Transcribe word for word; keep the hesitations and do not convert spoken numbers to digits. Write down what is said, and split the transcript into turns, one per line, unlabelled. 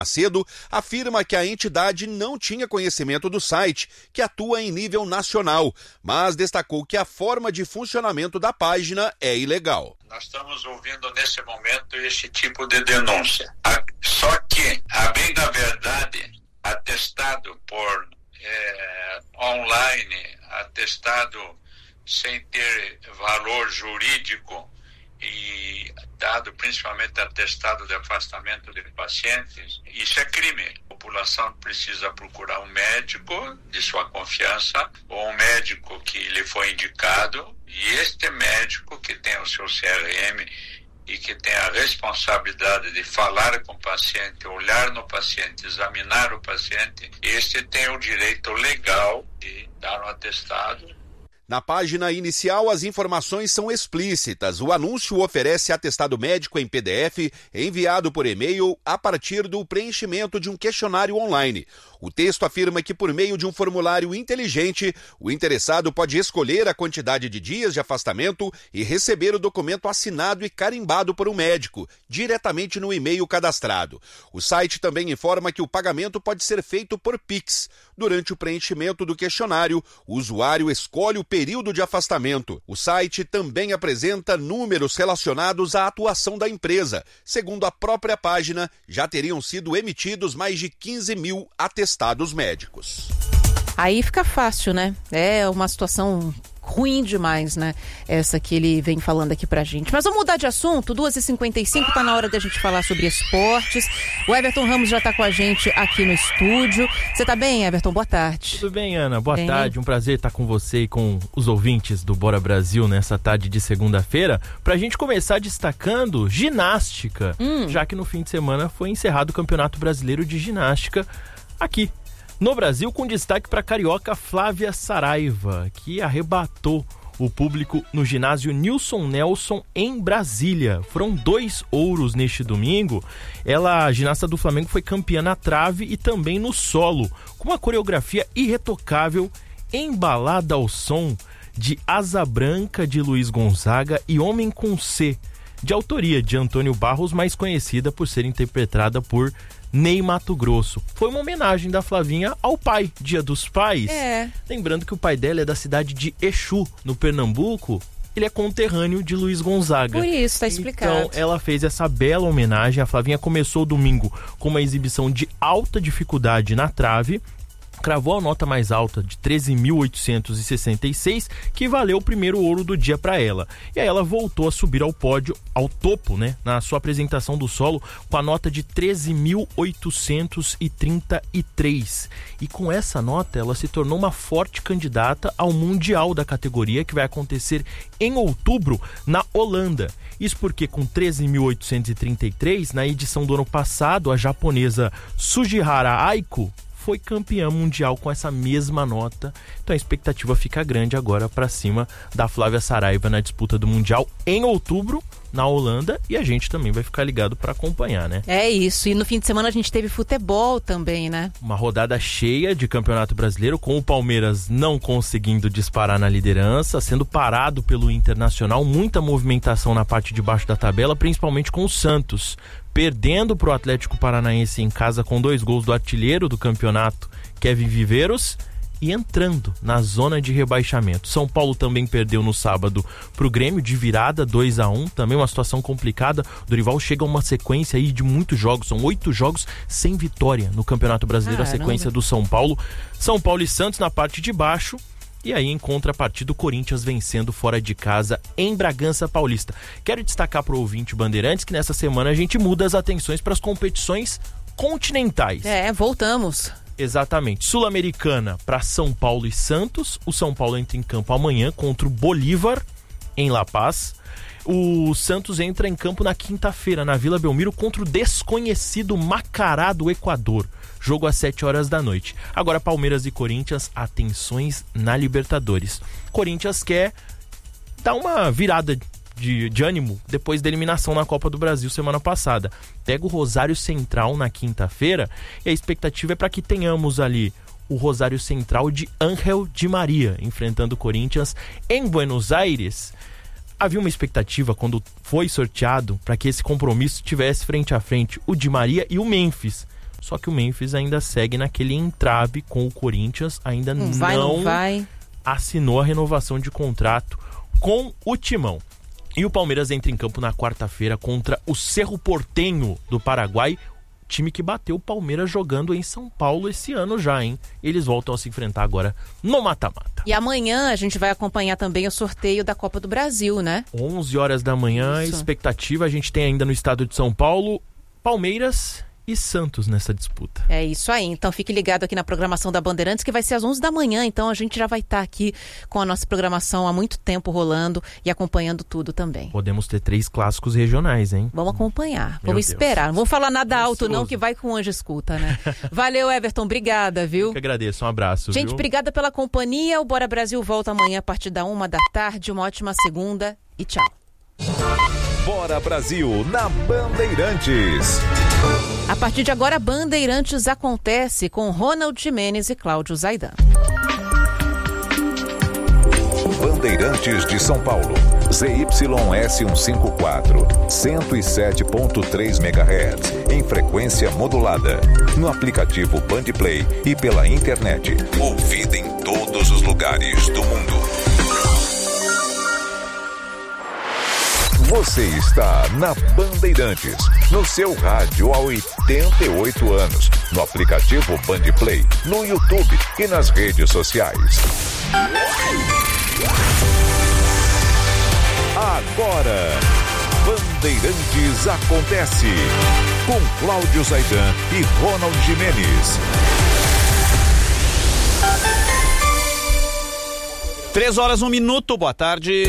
Macedo afirma que a entidade não tinha conhecimento do site, que atua em nível nacional, mas destacou que a forma de funcionamento da página é ilegal.
Nós estamos ouvindo nesse momento esse tipo de denúncia. Só que, a bem da verdade, atestado por é, online, atestado sem ter valor jurídico e dado principalmente atestado de afastamento de pacientes, isso é crime. A população precisa procurar um médico de sua confiança ou um médico que lhe foi indicado, e este médico que tem o seu C R M e que tem a responsabilidade de falar com o paciente, olhar no paciente, examinar o paciente, este tem o direito legal de dar um atestado.
Na página inicial, as informações são explícitas. O anúncio oferece atestado médico em P D F enviado por e-mail a partir do preenchimento de um questionário online. O texto afirma que, por meio de um formulário inteligente, o interessado pode escolher a quantidade de dias de afastamento e receber o documento assinado e carimbado por um médico, diretamente no e-mail cadastrado. O site também informa que o pagamento pode ser feito por Pix. Durante o preenchimento do questionário, o usuário escolhe o período de afastamento. O site também apresenta números relacionados à atuação da empresa. Segundo a própria página, já teriam sido emitidos mais de quinze mil atestados médicos.
Aí fica fácil, né? É uma situação ruim demais, né? Essa que ele vem falando aqui pra gente. Mas vamos mudar de assunto. duas e cinquenta e cinco, tá na hora da gente falar sobre esportes. O Everton Ramos já tá com a gente aqui no estúdio. Você tá bem, Everton? Boa tarde.
Tudo bem, Ana? Boa
bem.
tarde. Um prazer estar com você e com os ouvintes do Bora Brasil nessa tarde de segunda-feira. Pra gente começar destacando ginástica, hum. já que no fim de semana foi encerrado o Campeonato Brasileiro de Ginástica aqui no Brasil, com destaque para a carioca Flávia Saraiva, que arrebatou o público no ginásio Nilson Nelson em Brasília. Foram dois ouros neste domingo. Ela, a ginasta do Flamengo, foi campeã na trave e também no solo, com uma coreografia irretocável, embalada ao som de Asa Branca, de Luiz Gonzaga, e Homem com C, de autoria de Antônio Barros, mais conhecida por ser interpretada por Ney Matogrosso. Foi uma homenagem da Flavinha ao pai, Dia dos Pais.
É.
Lembrando que o pai dela é da cidade de Exu, no Pernambuco. Ele é conterrâneo de Luiz Gonzaga.
Por isso, tá explicado.
Então, ela fez essa bela homenagem. A Flavinha começou o domingo com uma exibição de alta dificuldade na trave, cravou a nota mais alta de treze mil oitocentos e sessenta e seis, que valeu o primeiro ouro do dia para ela. E aí ela voltou a subir ao pódio, ao topo, né, na sua apresentação do solo, com a nota de treze mil oitocentos e trinta e três. E com essa nota, ela se tornou uma forte candidata ao Mundial da categoria, que vai acontecer em outubro na Holanda. Isso porque, com treze mil oitocentos e trinta e três, na edição do ano passado, a japonesa Sugihara Aiko foi campeã mundial com essa mesma nota. Então a expectativa fica grande agora para cima da Flávia Saraiva na disputa do Mundial em outubro na Holanda, e a gente também vai ficar ligado para acompanhar, né?
É isso, e no fim de semana a gente teve futebol também, né?
Uma rodada cheia de Campeonato Brasileiro, com o Palmeiras não conseguindo disparar na liderança, sendo parado pelo Internacional, muita movimentação na parte de baixo da tabela, principalmente com o Santos, perdendo para o Atlético Paranaense em casa com dois gols do artilheiro do campeonato, Kevin Viveiros, e entrando na zona de rebaixamento. São Paulo também perdeu no sábado para o Grêmio de virada, dois a um, também uma situação complicada. O Dorival chega a uma sequência aí de muitos jogos, são oito jogos sem vitória no Campeonato Brasileiro, Caramba. A sequência do São Paulo. São Paulo e Santos na parte de baixo. E aí, em contrapartida, o Corinthians vencendo fora de casa em Bragança Paulista. Quero destacar para o ouvinte Bandeirantes que nessa semana a gente muda as atenções para as competições continentais.
É, voltamos.
Exatamente. Sul-Americana para São Paulo e Santos. O São Paulo entra em campo amanhã contra o Bolívar, em La Paz. O Santos entra em campo na quinta-feira, na Vila Belmiro, contra o desconhecido Macará do Equador. Jogo às sete horas da noite. Agora, Palmeiras e Corinthians, atenções na Libertadores. Corinthians quer dar uma virada de, de ânimo depois da eliminação na Copa do Brasil semana passada. Pega o Rosário Central na quinta-feira e a expectativa é para que tenhamos ali o Rosário Central de Ángel Di Maria enfrentando o Corinthians em Buenos Aires. Havia uma expectativa quando foi sorteado para que esse compromisso tivesse frente a frente o Di Maria e o Memphis. Só que o Memphis ainda segue naquele entrave com o Corinthians, ainda não,
vai, não vai.
assinou a renovação de contrato com o Timão. E o Palmeiras entra em campo na quarta-feira contra o Cerro Porteño do Paraguai, time que bateu o Palmeiras jogando em São Paulo esse ano já, hein? Eles voltam a se enfrentar agora no mata-mata.
E amanhã a gente vai acompanhar também o sorteio da Copa do Brasil, né?
onze horas da manhã, Isso. expectativa, a gente tem ainda no estado de São Paulo, Palmeiras e Santos nessa disputa.
É isso aí, então fique ligado aqui na programação da Bandeirantes, que vai ser às onze da manhã, então a gente já vai estar aqui com a nossa programação há muito tempo rolando e acompanhando tudo também.
Podemos ter três clássicos regionais, hein?
Vamos acompanhar,
Meu
vamos
Deus.
esperar, não vamos falar nada
Gostoso.
alto não, que vai com o anjo escuta, né? Valeu, Everton, obrigada, viu?
Eu que agradeço, um abraço,
Gente,
viu?
obrigada pela companhia, o Bora Brasil volta amanhã a partir da uma da tarde, uma ótima segunda e tchau.
Bora Brasil na Bandeirantes.
A partir de agora, Bandeirantes acontece com Ronald Gimenez e Cláudio Zaidan.
Bandeirantes de São Paulo, Z Y S cento e cinquenta e quatro, cento e sete ponto três megahertz, em frequência modulada. No aplicativo Bandplay e pela internet. Ouvida em todos os lugares do mundo. Você está na Bandeirantes, no seu rádio há oitenta e oito anos, no aplicativo Bandplay, no YouTube e nas redes sociais. Agora, Bandeirantes acontece, com Cláudio Zaidan e Ronald Gimenez.
Três horas, um minuto, boa tarde.